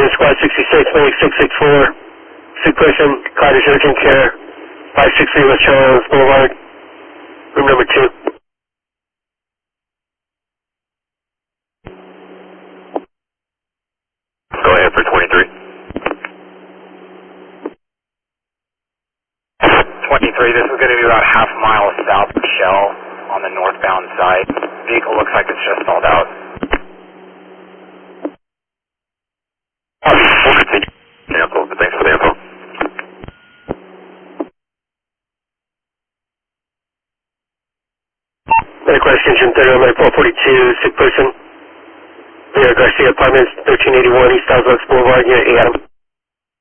Squad 66, Medic 664. Sick person, Carter's urgent care. 563 West Charles Boulevard. Room number 2. Go ahead for 23. 23, this is going to be about half a mile south of Shell on the northbound side. Vehicle looks like it's just stalled out. We'll continue the info, but thanks for the info. Medical extension 31 442, sick person. Via Garcia Apartments, 1381 East Southwest Boulevard, near 8 Adam.